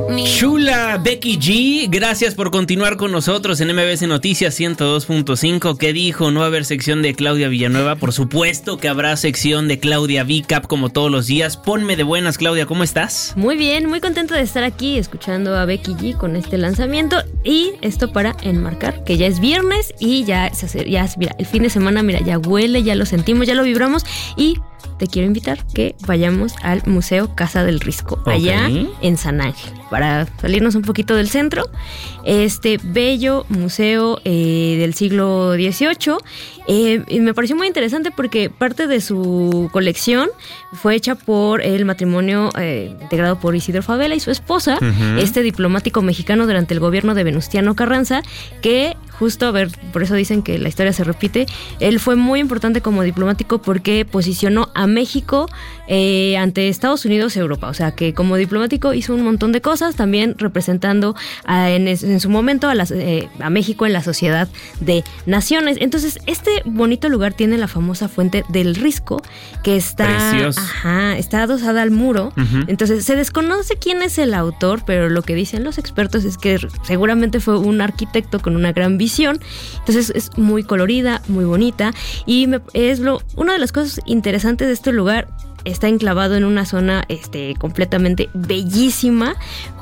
Chula Becky G, gracias por continuar con nosotros en MBS Noticias 102.5. ¿Qué dijo? ¿No va a haber sección de Claudia Villanueva? Por supuesto que habrá sección de Claudia VCAP como todos los días. Ponme de buenas, Claudia, ¿cómo estás? Muy bien, muy contento de estar aquí escuchando a Becky G con este lanzamiento. Y esto para enmarcar que ya es viernes y mira, el fin de semana, mira, ya huele, ya lo sentimos, ya lo vibramos y te quiero invitar que vayamos al Museo Casa del Risco, allá en San Ángel, para salirnos un poquito del centro. Este bello museo del siglo XVIII. Y me pareció muy interesante porque parte de su colección fue hecha por el matrimonio integrado por Isidro Fabela y su esposa, este diplomático mexicano durante el gobierno de Venustiano Carranza, que justo, por eso dicen que la historia se repite. Él fue muy importante como diplomático porque posicionó a México ante Estados Unidos y Europa. O sea, que como diplomático hizo un montón de cosas, también representando en su momento a México en la Sociedad de Naciones. Entonces, este bonito lugar tiene la famosa Fuente del Risco, que está adosada al muro. Entonces, se desconoce quién es el autor, pero lo que dicen los expertos es que seguramente fue un arquitecto con una gran visión. Entonces, es muy colorida, muy bonita, y una de las cosas interesantes de este lugar. Está enclavado en una zona completamente bellísima,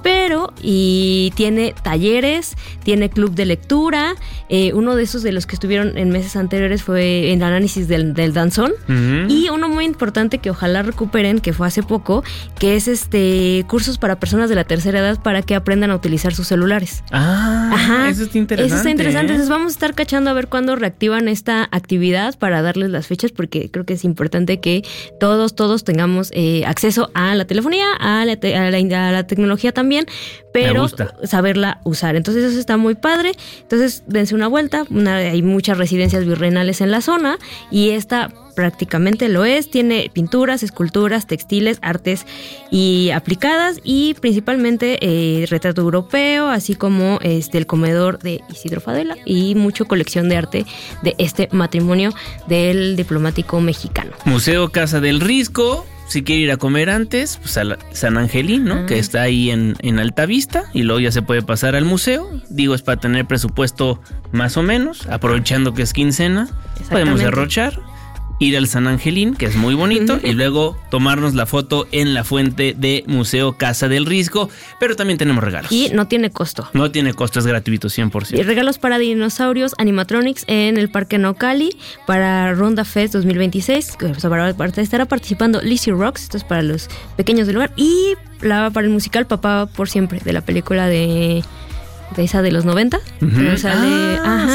y tiene talleres, tiene club de lectura. Uno de esos de los que estuvieron en meses anteriores fue el análisis del danzón. Y uno muy importante que ojalá recuperen, que fue hace poco, que es cursos para personas de la tercera edad para que aprendan a utilizar sus celulares. Eso está interesante. Eso está interesante. Entonces vamos a estar cachando a ver cuándo reactivan esta actividad para darles las fechas, porque creo que es importante que todos tengamos acceso a la telefonía, a la tecnología también, pero saberla usar. Entonces eso está muy padre. Entonces dense una vuelta. Hay muchas residencias virreinales en la zona y esta prácticamente lo es. Tiene pinturas, esculturas, textiles, artes y aplicadas, y principalmente retrato europeo, así como el comedor de Isidro Fabela y mucha colección de arte de este matrimonio del diplomático mexicano. Museo Casa del Risco. Si quiere ir a comer antes, pues a San Angelín, ¿no? Que está ahí en Altavista, y luego ya se puede pasar al museo. Digo, es para tener presupuesto más o menos, aprovechando que es quincena. Podemos derrochar, ir al San Angelín, que es muy bonito, y luego tomarnos la foto en la fuente de Museo Casa del Risco. Pero también tenemos regalos. Y no tiene costo. No tiene costo, es gratuito, 100%. Y regalos para dinosaurios animatronics en el Parque Naucali para Ronda Fest 2026. Estará participando Lizzie Rocks, esto es para los pequeños del lugar. Y para el musical Papá por Siempre, de la película de esa de los 90. Sale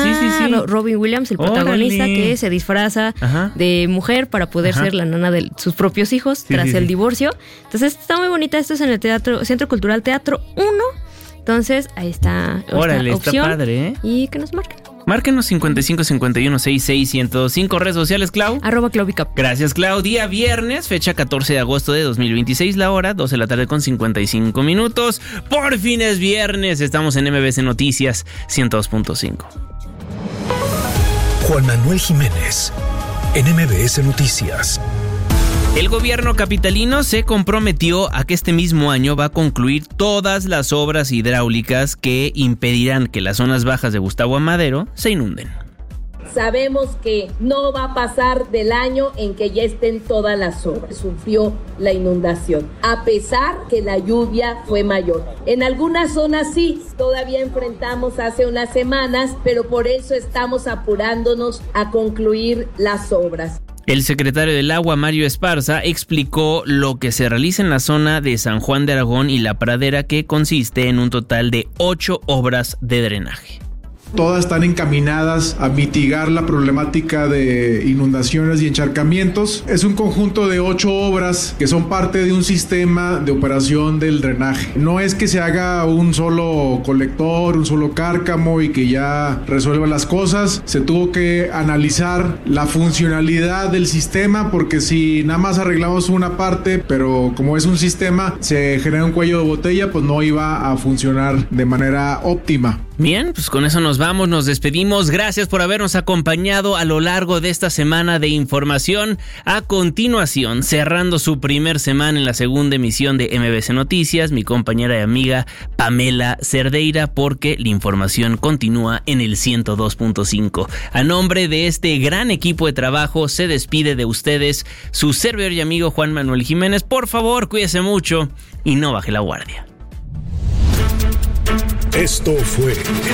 Robin Williams, el protagonista, que se disfraza de mujer para poder ser la nana de sus propios hijos tras el divorcio. Entonces está muy bonita. Esto es en el Centro Cultural Teatro 1. Entonces ahí está esta opción. Está padre, ¿eh? Y que nos marquen. Márquenos 55 51 66 1025, redes sociales, Clau. @ClauVicap. Gracias, Clau. Día viernes, fecha 14 de agosto de 2026, la hora 12 de la tarde con 55 minutos. Por fin es viernes, estamos en MBS Noticias 102.5. Juan Manuel Jiménez, en MBS Noticias. El gobierno capitalino se comprometió a que este mismo año va a concluir todas las obras hidráulicas que impedirán que las zonas bajas de Gustavo Amadero se inunden. Sabemos que no va a pasar del año en que ya estén todas las obras. Sufrió la inundación, a pesar que la lluvia fue mayor. En algunas zonas sí, todavía enfrentamos hace unas semanas, pero por eso estamos apurándonos a concluir las obras. El secretario del Agua, Mario Esparza, explicó lo que se realiza en la zona de San Juan de Aragón y La Pradera, que consiste en un total de 8 obras de drenaje. Todas están encaminadas a mitigar la problemática de inundaciones y encharcamientos. Es un conjunto de 8 obras que son parte de un sistema de operación del drenaje. No es que se haga un solo colector, un solo cárcamo y que ya resuelva las cosas. Se tuvo que analizar la funcionalidad del sistema, porque si nada más arreglamos una parte, pero como es un sistema, se genera un cuello de botella, pues no iba a funcionar de manera óptima. Bien, pues con eso nos vamos, nos despedimos. Gracias por habernos acompañado a lo largo de esta semana de información. A continuación, cerrando su primer semana en la segunda emisión de MBC Noticias, mi compañera y amiga Pamela Cerdeira, porque la información continúa en el 102.5. A nombre de este gran equipo de trabajo, se despide de ustedes su servidor y amigo Juan Manuel Jiménez. Por favor, cuídese mucho y no baje la guardia. Esto fue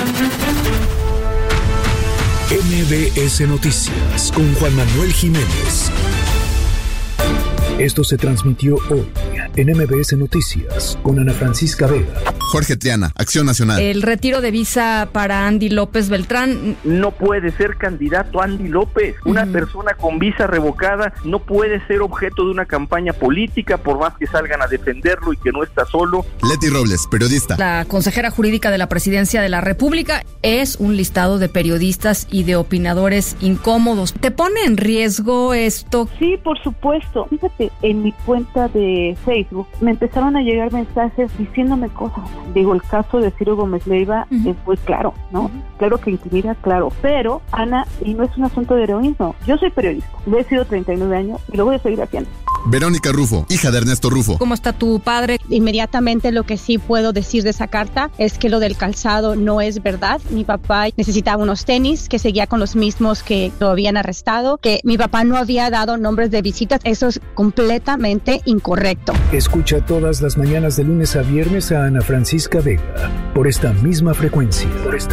MBS Noticias con Juan Manuel Jiménez. Esto se transmitió hoy en MBS Noticias con Ana Francisca Vega. Jorge Triana, Acción Nacional. El retiro de visa para Andy López Beltrán. No puede ser candidato Andy López. Una persona con visa revocada no puede ser objeto de una campaña política, por más que salgan a defenderlo y que no está solo. Leti Robles, periodista. La consejera jurídica de la Presidencia de la República. Es un listado de periodistas y de opinadores incómodos. ¿Te pone en riesgo esto? Sí, por supuesto. Fíjate, en mi cuenta de Facebook me empezaron a llegar mensajes diciéndome cosas. Digo, el caso de Ciro Gómez Leiva es muy claro, ¿no? Claro que intimida, claro. Pero, Ana, y no es un asunto de heroísmo. Yo soy periodista, lo he sido 39 años y lo voy a seguir haciendo. Verónica Rufo, hija de Ernesto Rufo. ¿Cómo está tu padre? Inmediatamente lo que sí puedo decir de esa carta es que lo del calzado no es verdad. Mi papá necesitaba unos tenis que seguía con los mismos que lo habían arrestado, que mi papá no había dado nombres de visitas. Eso es completamente incorrecto. Escucha todas las mañanas de lunes a viernes a Ana Francisca Vega por esta misma frecuencia.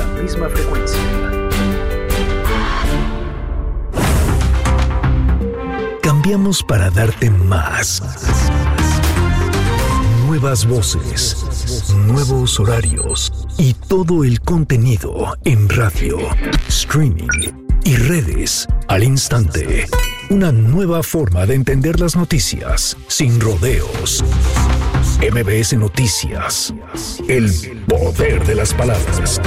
Cambiamos para darte más. Nuevas voces, nuevos horarios y todo el contenido en radio, streaming y redes al instante. Una nueva forma de entender las noticias sin rodeos. MBS Noticias. El poder de las palabras.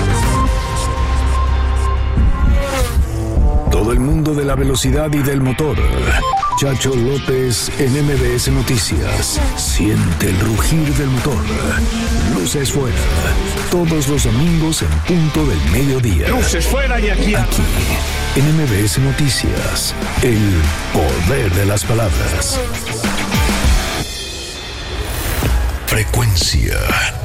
Todo el mundo de la velocidad y del motor. Chacho López en MBS Noticias. Siente el rugir del motor. Luces fuera. Todos los domingos en punto del mediodía. Luces fuera y aquí en MBS Noticias. El poder de las palabras. Frecuencia.